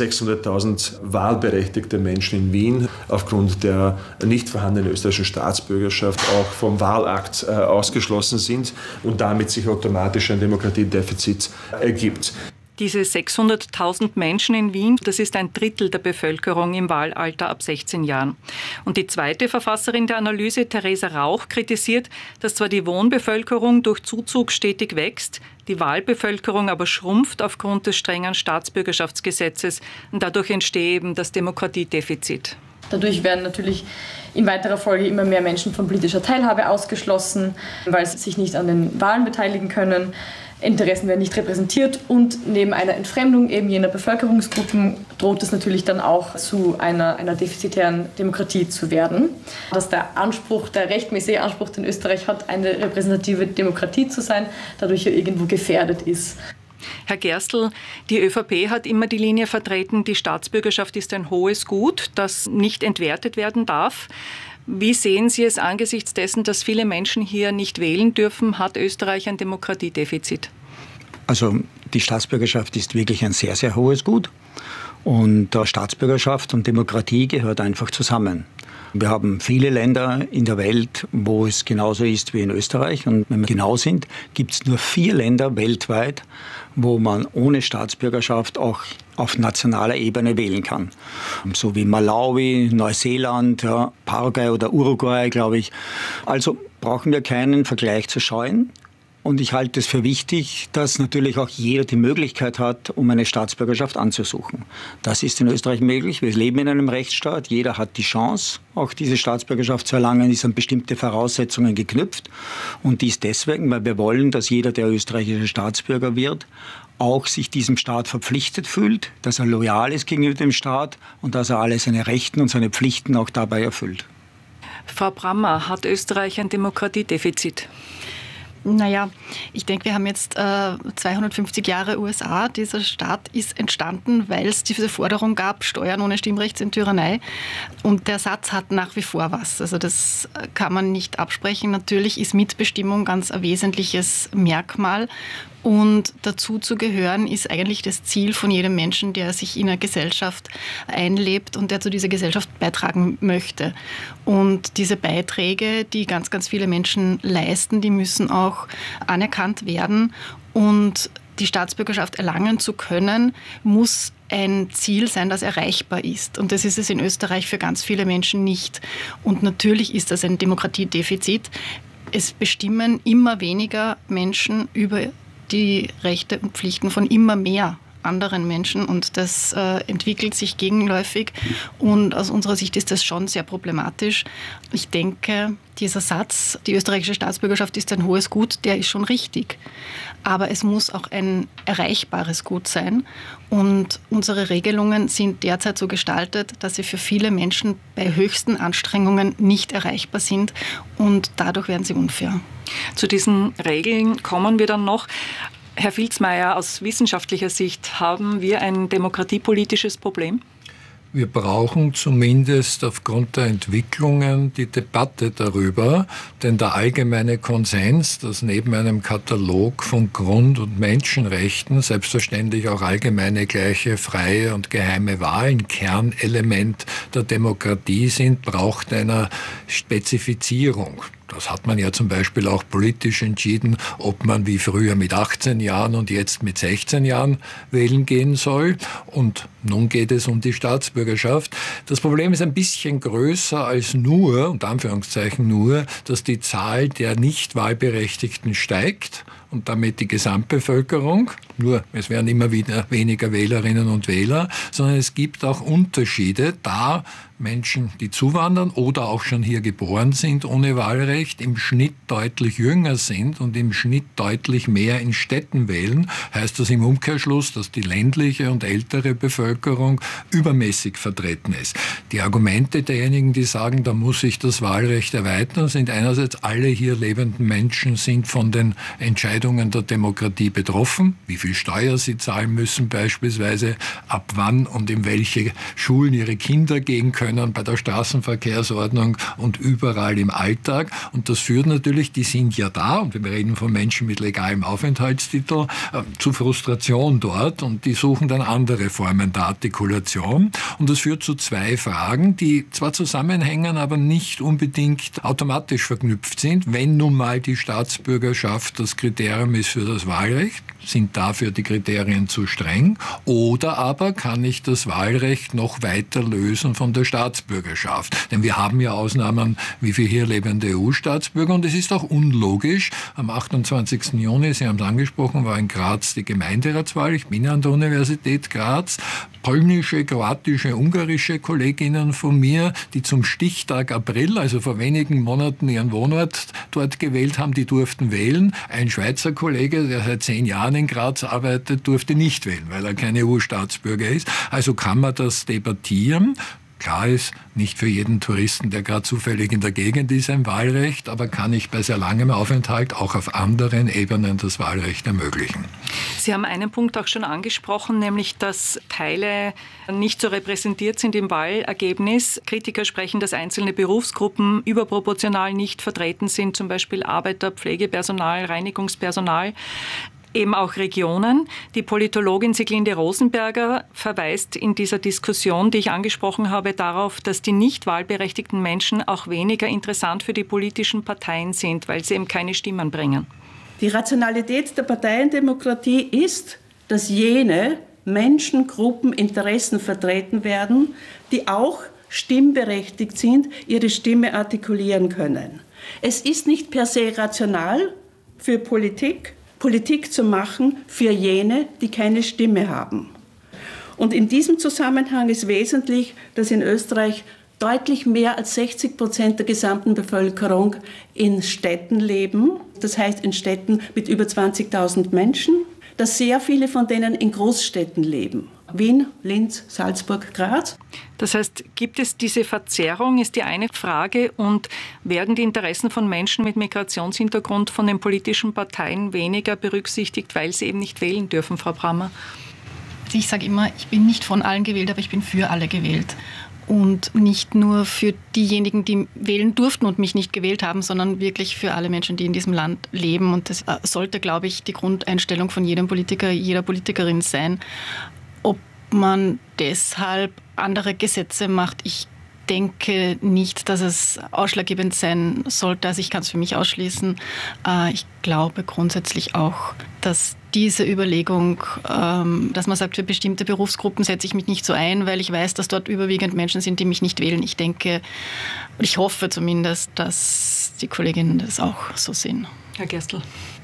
600.000 wahlberechtigte Menschen in Wien aufgrund der nicht vorhandenen österreichischen Staatsbürgerschaft auch vom Wahlakt ausgeschlossen sind und damit sich automatisch ein Demokratiedefizit ergibt. Diese 600.000 Menschen in Wien, das ist ein Drittel der Bevölkerung im Wahlalter ab 16 Jahren. Und die zweite Verfasserin der Analyse, Theresa Rauch, kritisiert, dass zwar die Wohnbevölkerung durch Zuzug stetig wächst, die Wahlbevölkerung aber schrumpft aufgrund des strengen Staatsbürgerschaftsgesetzes und dadurch entstehe eben das Demokratiedefizit. Dadurch werden natürlich in weiterer Folge immer mehr Menschen von politischer Teilhabe ausgeschlossen, weil sie sich nicht an den Wahlen beteiligen können. Interessen werden nicht repräsentiert und neben einer Entfremdung eben jener Bevölkerungsgruppen droht es natürlich dann auch zu einer defizitären Demokratie zu werden. Dass der rechtmäßige Anspruch, den Österreich hat, eine repräsentative Demokratie zu sein, dadurch ja irgendwo gefährdet ist. Herr Gerstl, die ÖVP hat immer die Linie vertreten, die Staatsbürgerschaft ist ein hohes Gut, das nicht entwertet werden darf. Wie sehen Sie es angesichts dessen, dass viele Menschen hier nicht wählen dürfen? Hat Österreich ein Demokratiedefizit? Also die Staatsbürgerschaft ist wirklich ein sehr, sehr hohes Gut. Und Staatsbürgerschaft und Demokratie gehört einfach zusammen. Wir haben viele Länder in der Welt, wo es genauso ist wie in Österreich. Und wenn wir genau sind, gibt es nur 4 Länder weltweit, wo man ohne Staatsbürgerschaft auch auf nationaler Ebene wählen kann. So wie Malawi, Neuseeland, ja, Paraguay oder Uruguay, glaube ich. Also brauchen wir keinen Vergleich zu scheuen. Und ich halte es für wichtig, dass natürlich auch jeder die Möglichkeit hat, um eine Staatsbürgerschaft anzusuchen. Das ist in Österreich möglich. Wir leben in einem Rechtsstaat. Jeder hat die Chance, auch diese Staatsbürgerschaft zu erlangen, ist an bestimmte Voraussetzungen geknüpft. Und dies deswegen, weil wir wollen, dass jeder, der österreichischer Staatsbürger wird, auch sich diesem Staat verpflichtet fühlt, dass er loyal ist gegenüber dem Staat und dass er alle seine Rechte und seine Pflichten auch dabei erfüllt. Frau Brammer, hat Österreich ein Demokratiedefizit? Naja, ich denke, wir haben jetzt 250 Jahre USA. Dieser Staat ist entstanden, weil es diese Forderung gab, Steuern ohne Stimmrecht sind Tyrannei. Und der Satz hat nach wie vor was. Also das kann man nicht absprechen. Natürlich ist Mitbestimmung ganz ein wesentliches Merkmal. Und dazu zu gehören ist eigentlich das Ziel von jedem Menschen, der sich in einer Gesellschaft einlebt und der zu dieser Gesellschaft beitragen möchte. Und diese Beiträge, die ganz, ganz viele Menschen leisten, die müssen auch anerkannt werden. Und die Staatsbürgerschaft erlangen zu können, muss ein Ziel sein, das erreichbar ist. Und das ist es in Österreich für ganz viele Menschen nicht. Und natürlich ist das ein Demokratiedefizit. Es bestimmen immer weniger Menschen über die Rechte und Pflichten von immer mehr anderen Menschen und das entwickelt sich gegenläufig und aus unserer Sicht ist das schon sehr problematisch. Ich denke, dieser Satz, die österreichische Staatsbürgerschaft ist ein hohes Gut, der ist schon richtig. Aber es muss auch ein erreichbares Gut sein und unsere Regelungen sind derzeit so gestaltet, dass sie für viele Menschen bei höchsten Anstrengungen nicht erreichbar sind und dadurch werden sie unfair. Zu diesen Regeln kommen wir dann noch. Herr Filzmeier, aus wissenschaftlicher Sicht haben wir ein demokratiepolitisches Problem? Wir brauchen zumindest aufgrund der Entwicklungen die Debatte darüber, denn der allgemeine Konsens, dass neben einem Katalog von Grund- und Menschenrechten selbstverständlich auch allgemeine, gleiche, freie und geheime Wahlen Kernelement der Demokratie sind, braucht einer Spezifizierung. Das hat man ja zum Beispiel auch politisch entschieden, ob man wie früher mit 18 Jahren und jetzt mit 16 Jahren wählen gehen soll. Und nun geht es um die Staatsbürgerschaft. Das Problem ist ein bisschen größer als nur, unter Anführungszeichen nur, dass die Zahl der Nicht-Wahlberechtigten steigt und damit die Gesamtbevölkerung. Nur, es werden immer wieder weniger Wählerinnen und Wähler, sondern es gibt auch Unterschiede, da Menschen, die zuwandern oder auch schon hier geboren sind ohne Wahlrecht, im Schnitt deutlich jünger sind und im Schnitt deutlich mehr in Städten wählen, heißt das im Umkehrschluss, dass die ländliche und ältere Bevölkerung übermäßig vertreten ist. Die Argumente derjenigen, die sagen, da muss sich das Wahlrecht erweitern, sind einerseits, alle hier lebenden Menschen sind von den Entscheidungen der Demokratie betroffen, wie viel Steuer sie zahlen müssen beispielsweise, ab wann und in welche Schulen ihre Kinder gehen können bei der Straßenverkehrsordnung und überall im Alltag. Und das führt natürlich, die sind ja da, und wir reden von Menschen mit legalem Aufenthaltstitel, zu Frustration dort und die suchen dann andere Formen der Artikulation. Und das führt zu 2 Fragen, die zwar zusammenhängen, aber nicht unbedingt automatisch verknüpft sind. Wenn nun mal die Staatsbürgerschaft das Kriterium ist für das Wahlrecht, sind dafür die Kriterien zu streng? Oder aber kann ich das Wahlrecht noch weiter lösen von der Staatsbürgerschaft? Denn wir haben ja Ausnahmen wie für hier lebende EU-Staatsbürger und es ist auch unlogisch. Am 28. Juni, Sie haben es angesprochen, war in Graz die Gemeinderatswahl. Ich bin an der Universität Graz. Polnische, kroatische, ungarische Kolleginnen von mir, die zum Stichtag April, also vor wenigen Monaten, ihren Wohnort dort gewählt haben, die durften wählen. Ein Schweizer Kollege, der seit 10 Jahren in Graz arbeitet, durfte nicht wählen, weil er kein EU-Staatsbürger ist. Also kann man das debattieren. Klar ist, nicht für jeden Touristen, der gerade zufällig in der Gegend ist, ein Wahlrecht, aber kann ich bei sehr langem Aufenthalt auch auf anderen Ebenen das Wahlrecht ermöglichen. Sie haben einen Punkt auch schon angesprochen, nämlich dass Teile nicht so repräsentiert sind im Wahlergebnis. Kritiker sprechen, dass einzelne Berufsgruppen überproportional nicht vertreten sind, zum Beispiel Arbeiter, Pflegepersonal, Reinigungspersonal. Eben auch Regionen. Die Politologin Siglinde Rosenberger verweist in dieser Diskussion, die ich angesprochen habe, darauf, dass die nicht wahlberechtigten Menschen auch weniger interessant für die politischen Parteien sind, weil sie eben keine Stimmen bringen. Die Rationalität der Parteiendemokratie ist, dass jene Menschengruppen Interessen vertreten werden, die auch stimmberechtigt sind, ihre Stimme artikulieren können. Es ist nicht per se rational für Politik zu machen für jene, die keine Stimme haben. Und in diesem Zusammenhang ist wesentlich, dass in Österreich deutlich mehr als 60% der gesamten Bevölkerung in Städten leben. Das heißt in Städten mit über 20.000 Menschen, dass sehr viele von denen in Großstädten leben. Wien, Linz, Salzburg, Graz. Das heißt, gibt es diese Verzerrung, ist die eine Frage, und werden die Interessen von Menschen mit Migrationshintergrund von den politischen Parteien weniger berücksichtigt, weil sie eben nicht wählen dürfen, Frau Brammer? Ich sage immer, ich bin nicht von allen gewählt, aber ich bin für alle gewählt. Und nicht nur für diejenigen, die wählen durften und mich nicht gewählt haben, sondern wirklich für alle Menschen, die in diesem Land leben. Und das sollte, glaube ich, die Grundeinstellung von jedem Politiker, jeder Politikerin sein. Ob man deshalb andere Gesetze macht, ich denke nicht, dass es ausschlaggebend sein sollte. Also ich kann es für mich ausschließen. Ich glaube grundsätzlich auch, dass diese Überlegung, dass man sagt, für bestimmte Berufsgruppen setze ich mich nicht so ein, weil ich weiß, dass dort überwiegend Menschen sind, die mich nicht wählen. Ich denke, ich hoffe zumindest, dass die Kolleginnen das auch so sehen. Herr Gerstl.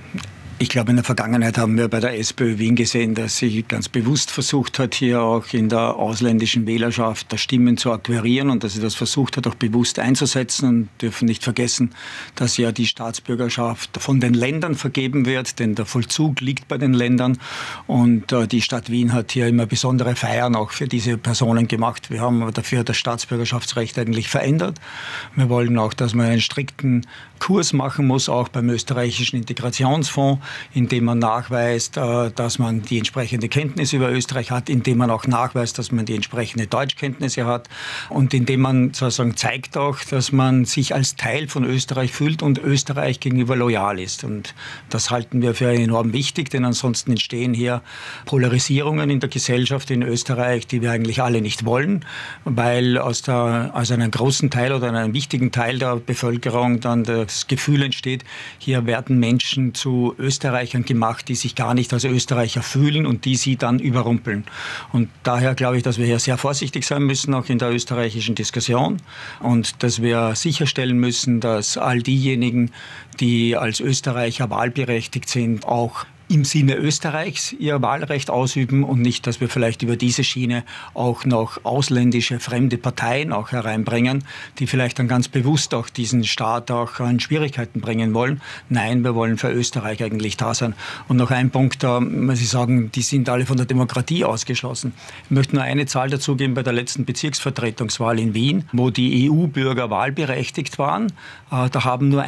Ich glaube, in der Vergangenheit haben wir bei der SPÖ Wien gesehen, dass sie ganz bewusst versucht hat, hier auch in der ausländischen Wählerschaft Stimmen zu akquirieren und dass sie das versucht hat, auch bewusst einzusetzen. Und dürfen nicht vergessen, dass ja die Staatsbürgerschaft von den Ländern vergeben wird, denn der Vollzug liegt bei den Ländern. Und die Stadt Wien hat hier immer besondere Feiern auch für diese Personen gemacht. Wir haben dafür das Staatsbürgerschaftsrecht eigentlich verändert. Wir wollen auch, dass man einen strikten Kurs machen muss, auch beim österreichischen Integrationsfonds, indem man nachweist, dass man die entsprechende Kenntnis über Österreich hat, indem man auch nachweist, dass man die entsprechende Deutschkenntnisse hat und indem man sozusagen zeigt auch, dass man sich als Teil von Österreich fühlt und Österreich gegenüber loyal ist. Und das halten wir für enorm wichtig, denn ansonsten entstehen hier Polarisierungen in der Gesellschaft in Österreich, die wir eigentlich alle nicht wollen, weil aus einem großen Teil oder einem wichtigen Teil der Bevölkerung dann das Gefühl entsteht, hier werden Menschen zu Österreichern gemacht, die sich gar nicht als Österreicher fühlen und die sie dann überrumpeln. Und daher glaube ich, dass wir hier sehr vorsichtig sein müssen, auch in der österreichischen Diskussion, und dass wir sicherstellen müssen, dass all diejenigen, die als Österreicher wahlberechtigt sind, auch im Sinne Österreichs ihr Wahlrecht ausüben und nicht, dass wir vielleicht über diese Schiene auch noch ausländische, fremde Parteien auch hereinbringen, die vielleicht dann ganz bewusst auch diesen Staat auch in Schwierigkeiten bringen wollen. Nein, wir wollen für Österreich eigentlich da sein. Und noch ein Punkt, muss ich sagen, die sind alle von der Demokratie ausgeschlossen. Ich möchte nur eine Zahl dazugeben bei der letzten Bezirksvertretungswahl in Wien, wo die EU-Bürger wahlberechtigt waren. Da haben nur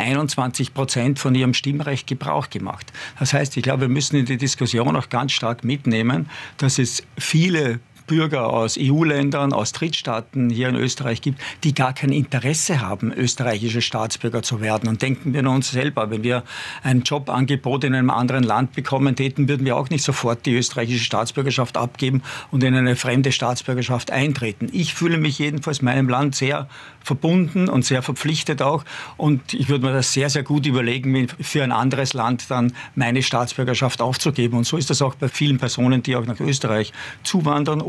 21% von ihrem Stimmrecht Gebrauch gemacht. Das heißt, ich glaube, wir müssen in die Diskussion auch ganz stark mitnehmen, dass es viele Bürger aus EU-Ländern, aus Drittstaaten hier in Österreich gibt, die gar kein Interesse haben, österreichische Staatsbürger zu werden. Und denken wir an uns selber, wenn wir ein Jobangebot in einem anderen Land bekommen täten, würden wir auch nicht sofort die österreichische Staatsbürgerschaft abgeben und in eine fremde Staatsbürgerschaft eintreten. Ich fühle mich jedenfalls meinem Land sehr verbunden und sehr verpflichtet auch. Und ich würde mir das sehr, sehr gut überlegen, für ein anderes Land dann meine Staatsbürgerschaft aufzugeben. Und so ist das auch bei vielen Personen, die auch nach Österreich zuwandern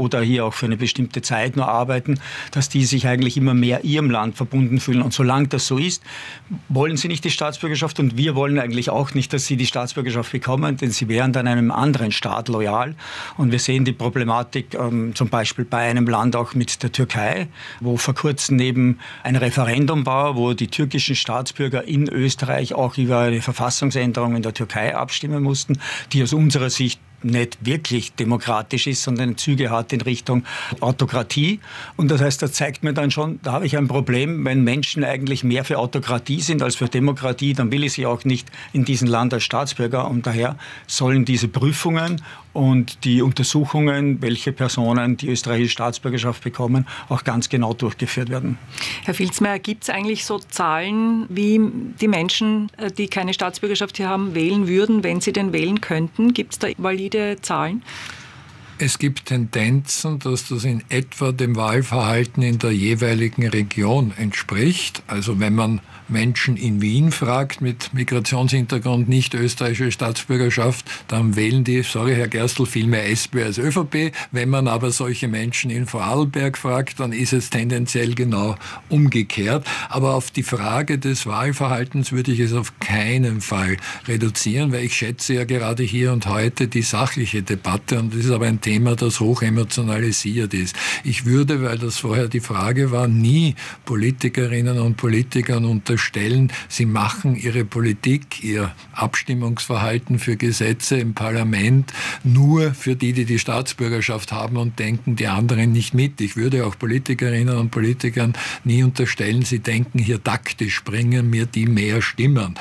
oder hier auch für eine bestimmte Zeit nur arbeiten, dass die sich eigentlich immer mehr ihrem Land verbunden fühlen. Und solange das so ist, wollen sie nicht die Staatsbürgerschaft und wir wollen eigentlich auch nicht, dass sie die Staatsbürgerschaft bekommen, denn sie wären dann einem anderen Staat loyal. Und wir sehen die Problematik zum Beispiel bei einem Land auch mit der Türkei, wo vor kurzem eben ein Referendum war, wo die türkischen Staatsbürger in Österreich auch über eine Verfassungsänderung in der Türkei abstimmen mussten, die aus unserer Sicht nicht wirklich demokratisch ist, sondern Züge hat in Richtung Autokratie. Und das heißt, das zeigt mir dann schon, da habe ich ein Problem, wenn Menschen eigentlich mehr für Autokratie sind als für Demokratie, dann will ich sie auch nicht in diesem Land als Staatsbürger. Und daher sollen diese Prüfungen und die Untersuchungen, welche Personen die österreichische Staatsbürgerschaft bekommen, auch ganz genau durchgeführt werden. Herr Filzmeier, gibt es eigentlich so Zahlen, wie die Menschen, die keine Staatsbürgerschaft hier haben, wählen würden, wenn sie denn wählen könnten? Gibt es da valide Zahlen? Es gibt Tendenzen, dass das in etwa dem Wahlverhalten in der jeweiligen Region entspricht. Also wenn man Menschen in Wien fragt mit Migrationshintergrund, nicht österreichische Staatsbürgerschaft, dann wählen die, sorry Herr Gerstl, viel mehr SP als ÖVP. Wenn man aber solche Menschen in Vorarlberg fragt, dann ist es tendenziell genau umgekehrt. Aber auf die Frage des Wahlverhaltens würde ich es auf keinen Fall reduzieren, weil ich schätze ja gerade hier und heute die sachliche Debatte und das ist aber ein Thema, das hoch emotionalisiert ist. Ich würde, weil das vorher die Frage war, nie Politikerinnen und Politikern unterstellen, sie machen ihre Politik, ihr Abstimmungsverhalten für Gesetze im Parlament nur für die, die die Staatsbürgerschaft haben und denken die anderen nicht mit. Ich würde auch Politikerinnen und Politikern nie unterstellen, sie denken hier taktisch, bringen mir die mehr Stimmen.